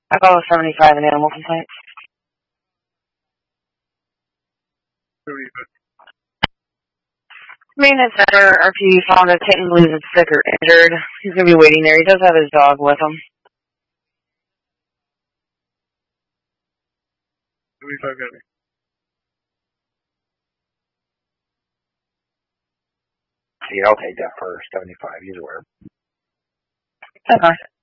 I call 75 an animal complaint. Maintenance center, RP found a kitten believes it's sick or injured. He's going to be waiting there. He does have his dog with him. 75 got me. Yeah, I'll take that for 75. He's aware. Okay.